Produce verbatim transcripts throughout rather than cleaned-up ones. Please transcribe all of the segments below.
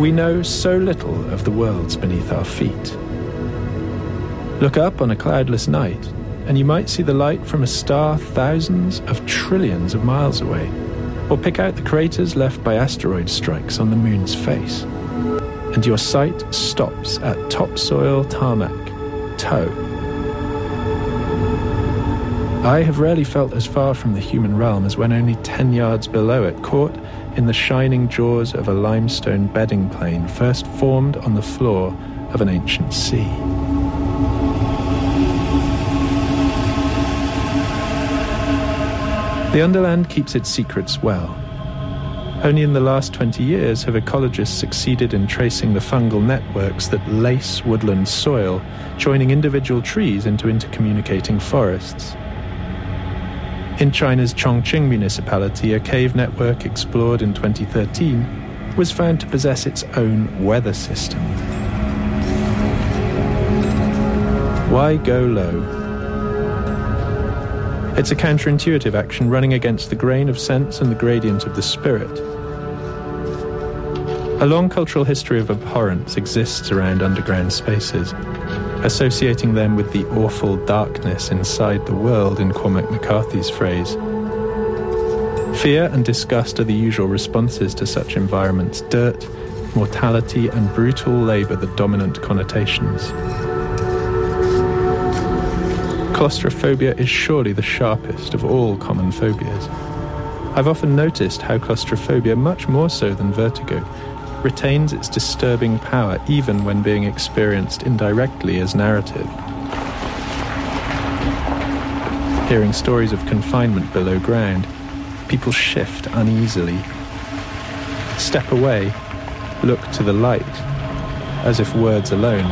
We know so little of the worlds beneath our feet. Look up on a cloudless night, and you might see the light from a star thousands of trillions of miles away, or pick out the craters left by asteroid strikes on the moon's face. And your sight stops at topsoil tarmac, toe. I have rarely felt as far from the human realm as when only ten yards below it, caught in the shining jaws of a limestone bedding plane first formed on the floor of an ancient sea. The Underland keeps its secrets well. Only in the last twenty years have ecologists succeeded in tracing the fungal networks that lace woodland soil, joining individual trees into intercommunicating forests. In China's Chongqing municipality, a cave network explored in twenty thirteen was found to possess its own weather system. Why go low? It's a counterintuitive action running against the grain of sense and the gradient of the spirit. A long cultural history of abhorrence exists around underground spaces, associating them with the awful darkness inside the world, in Cormac McCarthy's phrase. Fear and disgust are the usual responses to such environments. Dirt, mortality, and brutal labour the dominant connotations. Claustrophobia is surely the sharpest of all common phobias. I've often noticed how claustrophobia, much more so than vertigo, retains its disturbing power even when being experienced indirectly as narrative. Hearing stories of confinement below ground, people shift uneasily, step away, look to the light, as if words alone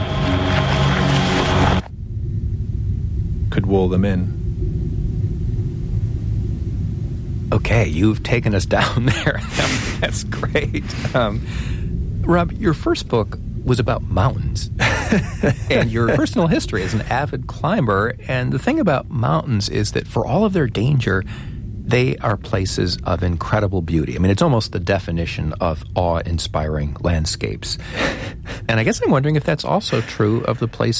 could wall them in. Okay, you've taken us down there. That's great. Um, Rob, your first book was about mountains and your personal history as an avid climber. And the thing about mountains is that for all of their danger, they are places of incredible beauty. I mean, it's almost the definition of awe-inspiring landscapes. And I guess I'm wondering if that's also true of the place